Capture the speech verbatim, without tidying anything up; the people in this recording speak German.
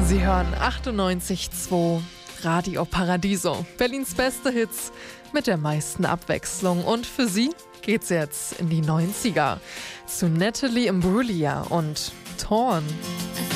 Sie hören achtundneunzig Komma zwei Radio Paradiso, Berlins beste Hits mit der meisten Abwechslung. Und für Sie geht's jetzt in die neunziger zu Natalie Imbruglia und Torn.